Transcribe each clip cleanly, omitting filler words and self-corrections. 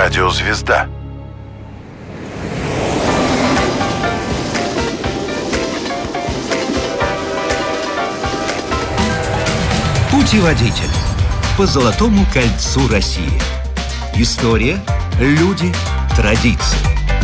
Радиозвезда. Путеводитель по Золотому кольцу России. История, люди, традиции.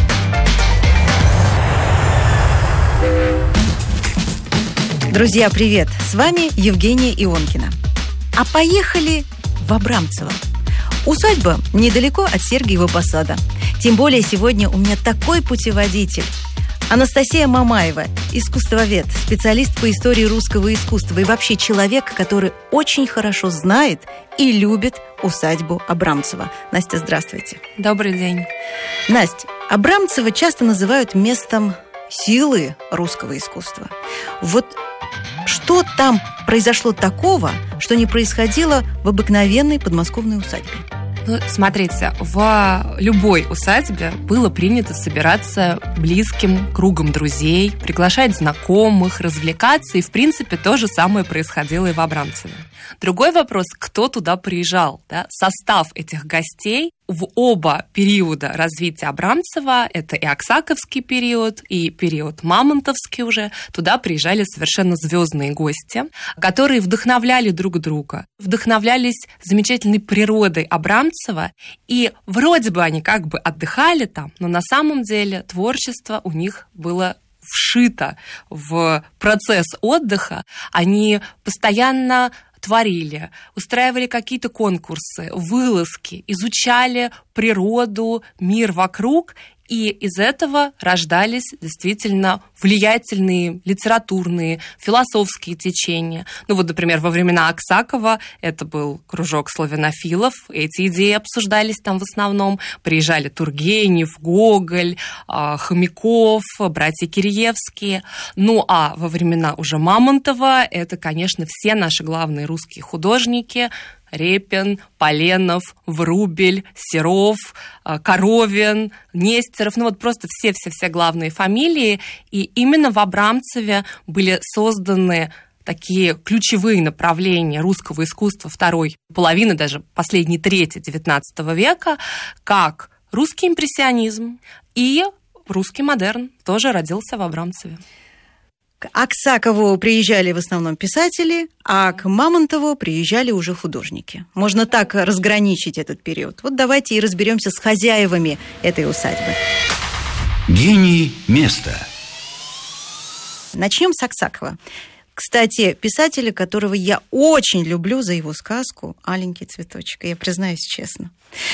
Друзья, привет! С вами Евгения Ионкина. А поехали в Абрамцево. Усадьба недалеко от Сергиева Посада. Тем более сегодня у меня такой путеводитель. Анастасия Мамаева, искусствовед, специалист по истории русского искусства и вообще человек, который очень хорошо знает и любит усадьбу Абрамцева. Настя, здравствуйте. Добрый день. Настя, Абрамцево часто называют местом силы русского искусства. Вот что там произошло такого, что не происходило в обыкновенной подмосковной усадьбе? Ну, смотрите, в любой усадьбе было принято собираться близким кругом друзей, приглашать знакомых, развлекаться, и, в принципе, то же самое происходило и в Абрамцеве. Другой вопрос, кто туда приезжал, да? Состав этих гостей в оба периода развития Абрамцева, это и Аксаковский период, и период Мамонтовский уже, туда приезжали совершенно звездные гости, которые вдохновляли друг друга, вдохновлялись замечательной природой Абрамцева, и вроде бы они как бы отдыхали там, но на самом деле творчество у них было вшито в процесс отдыха, они постоянно творили, устраивали какие-то конкурсы, вылазки, изучали природу, мир вокруг, и из этого рождались действительно влиятельные литературные, философские течения. Ну вот, например, во времена Аксакова это был кружок славянофилов, эти идеи обсуждались там в основном. Приезжали Тургенев, Гоголь, Хомяков, братья Киреевские. Ну а во времена уже Мамонтова это, конечно, все наши главные русские художники – Репин, Поленов, Врубель, Серов, Коровин, Нестеров, ну вот просто все главные фамилии. И именно в Абрамцеве были созданы такие ключевые направления русского искусства второй половины, даже последней трети XIX века, как русский импрессионизм и русский модерн тоже родился в Абрамцеве. К Аксакову приезжали в основном писатели, а к Мамонтову приезжали уже художники. Можно так разграничить этот период. Вот давайте и разберемся с хозяевами этой усадьбы. Гений места. Начнем с Аксакова. Кстати, писателя, которого я очень люблю за его сказку «Аленький цветочек», я признаюсь честно.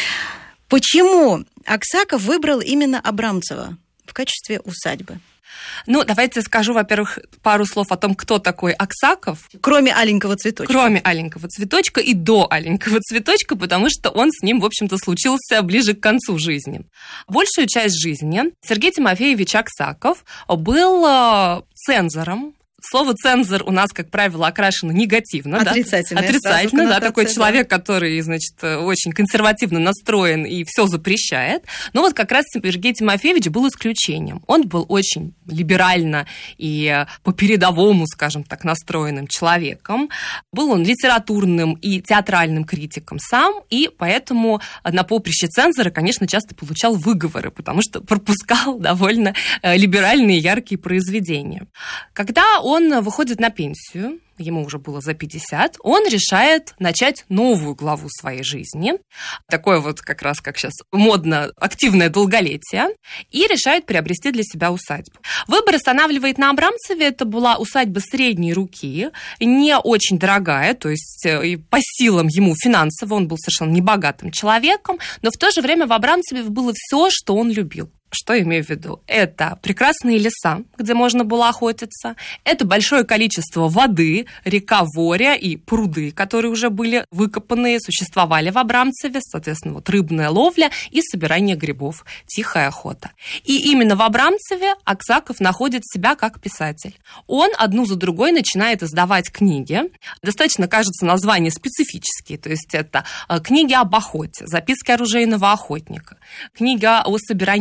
Почему Аксаков выбрал именно Абрамцево в качестве усадьбы? Ну, давайте скажу, во-первых, пару слов о том, кто такой Аксаков. Кроме аленького цветочка. Кроме аленького цветочка и до аленького цветочка, потому что он с ним, в общем-то, случился ближе к концу жизни. Большую часть жизни Сергей Тимофеевич Аксаков был цензором. Слово «цензор» у нас, как правило, окрашено негативно. Отрицательно. Да? Отрицательно, да, такой человек, который, значит, очень консервативно настроен и все запрещает. Но вот как раз Сергей Тимофеевич был исключением. Он был очень либерально и по-передовому, скажем так, настроенным человеком. Был он литературным и театральным критиком сам, и поэтому на поприще цензора, конечно, часто получал выговоры, потому что пропускал довольно либеральные яркие произведения. Когда он выходит на пенсию, ему уже было за 50, он решает начать новую главу своей жизни, такое вот как раз, как сейчас модно, активное долголетие, и решает приобрести для себя усадьбу. Выбор останавливает на Абрамцеве, это была усадьба средней руки, не очень дорогая, то есть по силам ему финансово, он был совершенно небогатым человеком, но в то же время в Абрамцеве было все, что он любил. Что имею в виду? Это прекрасные леса, где можно было охотиться. Это большое количество воды, река Воря и пруды, которые уже были выкопаны, существовали в Абрамцеве. Соответственно, вот рыбная ловля и собирание грибов, тихая охота. И именно в Абрамцеве Аксаков находит себя как писатель. Он одну за другой начинает издавать книги. Достаточно, кажется, названия специфические. То есть это книги об охоте, записки оружейного охотника, книга о собирании бабочек,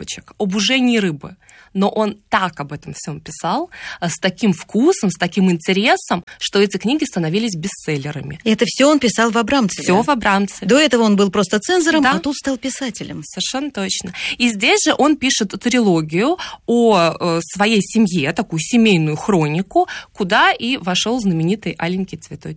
бабочек, об ужении рыбы. Но он так об этом всем писал, с таким вкусом, с таким интересом, что эти книги становились бестселлерами. И это все он писал в Абрамцеве? Все в Абрамцеве. До этого он был просто цензором, да. А тут стал писателем. Совершенно точно. И здесь же он пишет трилогию о своей семье, такую семейную хронику, куда и вошел знаменитый «Аленький цветочек».